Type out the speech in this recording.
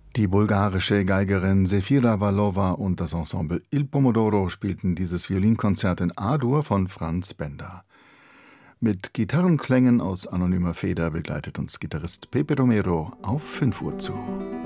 Die bulgarische Geigerin Sefira Vallova und das Ensemble Il Pomodoro spielten dieses Violinkonzert in A-Dur von Franz Benda. Mit Gitarrenklängen aus anonymer Feder begleitet uns Gitarrist Pepe Romero auf 5 Uhr zu.